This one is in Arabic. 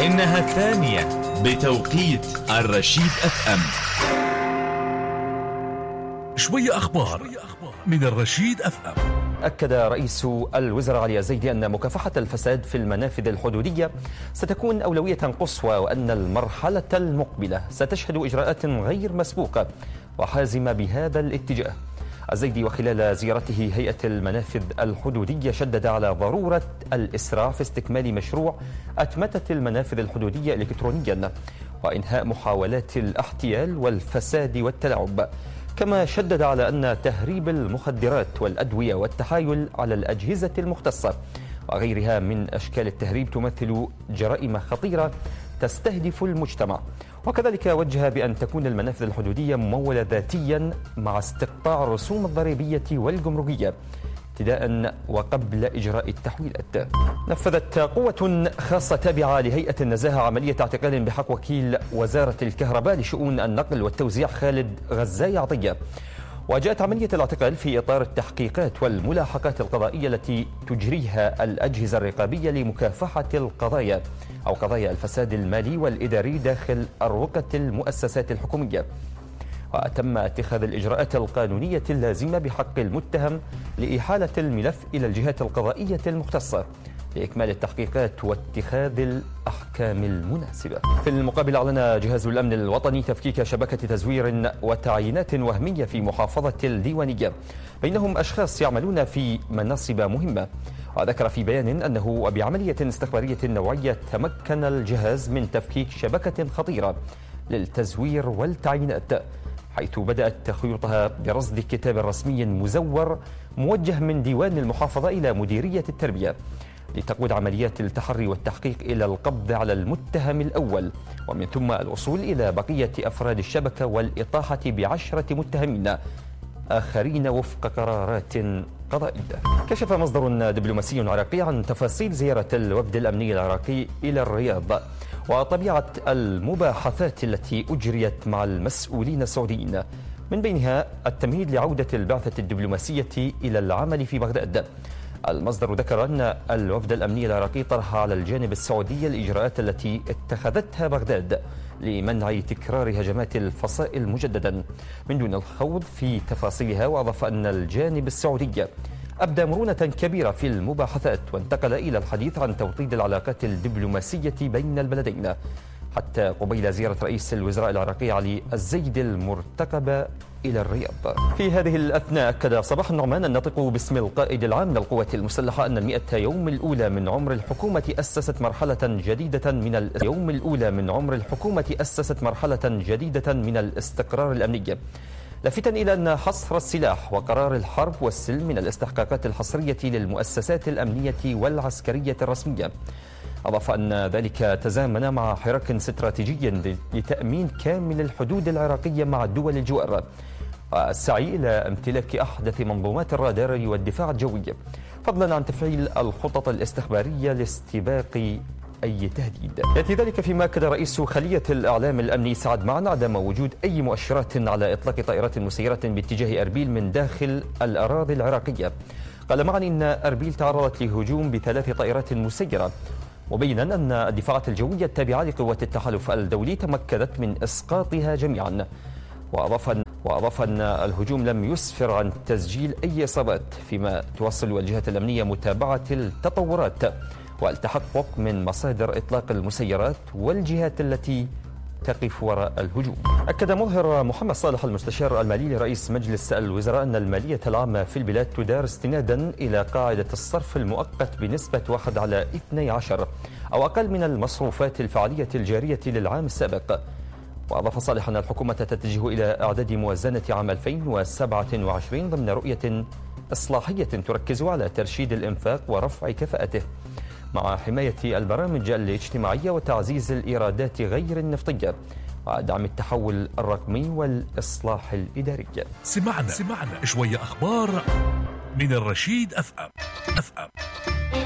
إنها الثانية بتوقيت الرشيد FM. شوية أخبار من الرشيد FM. أكد رئيس الوزراء علي الزيدي أن مكافحة الفساد في المنافذ الحدودية ستكون أولوية قصوى، وأن المرحلة المقبلة ستشهد إجراءات غير مسبوقة وحازمة بهذا الاتجاه. الزيدي وخلال زيارته هيئة المنافذ الحدودية شدد على ضرورة الإسراع في استكمال مشروع أتمتة المنافذ الحدودية إلكترونيا وإنهاء محاولات الاحتيال والفساد والتلاعب. كما شدد على أن تهريب المخدرات والأدوية والتحايل على الأجهزة المختصة وغيرها من أشكال التهريب تمثل جرائم خطيرة تستهدف المجتمع. وكذلك وجه بأن تكون المنافذ الحدودية ممولة ذاتيا مع استقطاع الرسوم الضريبية والجمركية ابتداء وقبل إجراء التحويلات. نفذت قوة خاصة تابعة لهيئة النزاهة عملية اعتقال بحق وكيل وزارة الكهرباء لشؤون النقل والتوزيع خالد غزاي عطية. وجاءت عملية الاعتقال في إطار التحقيقات والملاحقات القضائية التي تجريها الأجهزة الرقابية لمكافحة القضايا أو قضايا الفساد المالي والإداري داخل أروقة المؤسسات الحكومية. وتم اتخاذ الإجراءات القانونية اللازمة بحق المتهم لإحالة الملف إلى الجهات القضائية المختصة لإكمال التحقيقات واتخاذ الأحكام المناسبة. في المقابل أعلن جهاز الأمن الوطني تفكيك شبكة تزوير وتعيينات وهمية في محافظة الديوانية بينهم أشخاص يعملون في مناصب مهمة. وذكر في بيان أنه وبعملية استخبارية نوعية تمكن الجهاز من تفكيك شبكة خطيرة للتزوير والتعيينات، حيث بدأت خيوطها برصد كتاب رسمي مزور موجه من ديوان المحافظة إلى مديرية التربية لتقود عمليات التحري والتحقيق إلى القبض على المتهم الأول، ومن ثم الوصول إلى بقية أفراد الشبكة والإطاحة ب10 متهمين آخرين وفق قرارات قضائية. كشف مصدر دبلوماسي عراقي عن تفاصيل زيارة الوفد الأمني العراقي إلى الرياض وطبيعة المباحثات التي أجريت مع المسؤولين السعوديين، من بينها التمهيد لعودة البعثة الدبلوماسية إلى العمل في بغداد. المصدر ذكر أن الوفد الأمني العراقي طرح على الجانب السعودي الإجراءات التي اتخذتها بغداد لمنع تكرار هجمات الفصائل مجددا من دون الخوض في تفاصيلها. وأضاف أن الجانب السعودي أبدى مرونة كبيرة في المباحثات وانتقل إلى الحديث عن توطيد العلاقات الدبلوماسية بين البلدين حتى قبيل زيارة رئيس الوزراء العراقي علي الزيدي المرتقبة إلى الرياض. في هذه الأثناء أكد صباح النعمان الناطق باسم القائد العام للقوات المسلحة أن 100 يوم الأولى من عمر الحكومة أسست مرحلة جديدة من الاستقرار الأمني، لافتا إلى أن حصر السلاح وقرار الحرب والسلم من الاستحقاقات الحصرية للمؤسسات الأمنية والعسكرية الرسمية. أضاف أن ذلك تزامن مع حراك استراتيجي لتأمين كامل الحدود العراقية مع الدول الجوار والسعي إلى امتلاك أحدث منظومات الرادار والدفاع الجوي، فضلا عن تفعيل الخطط الاستخبارية لاستباق أي تهديد. يأتي ذلك فيما أكد رئيس خلية الإعلام الأمني سعد معن عدم وجود أي مؤشرات على إطلاق طائرات مسيرة باتجاه أربيل من داخل الأراضي العراقية. قال معن إن أربيل تعرضت لهجوم ب3 طائرات مسيرة، مبينا أن الدفاعات الجوية التابعة لقوات التحالف الدولي تمكنت من إسقاطها جميعا. وأضاف أن الهجوم لم يسفر عن تسجيل أي إصابات، فيما تواصل الجهات الأمنية متابعة التطورات والتحقق من مصادر إطلاق المسيرات والجهات التي تقف وراء الهجوم. أكد مظهر محمد صالح المستشار المالي لرئيس مجلس الوزراء أن المالية العامة في البلاد تدار استنادا إلى قاعدة الصرف المؤقت بنسبة 1:12 أو أقل من المصروفات الفعلية الجارية للعام السابق. وأضاف صالح أن الحكومة تتجه إلى إعداد موازنة عام 2027 ضمن رؤية إصلاحية تركز على ترشيد الإنفاق ورفع كفاءته مع حماية البرامج الاجتماعية وتعزيز الإيرادات غير النفطية ودعم التحول الرقمي والإصلاح الإداري. سمعنا شوية أخبار من الرشيد FM.